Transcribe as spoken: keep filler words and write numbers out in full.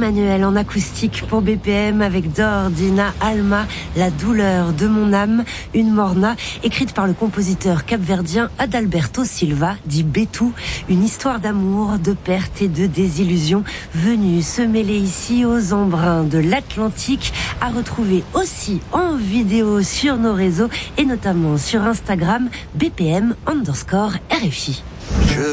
Emmanuel en acoustique pour B P M avec Dor, Dina, Alma, La douleur de mon âme, une morna, écrite par le compositeur capverdien Adalberto Silva, dit Betou, une histoire d'amour, de perte et de désillusion, venue se mêler ici aux embruns de l'Atlantique, à retrouver aussi en vidéo sur nos réseaux et notamment sur Instagram B P M underscore R F I.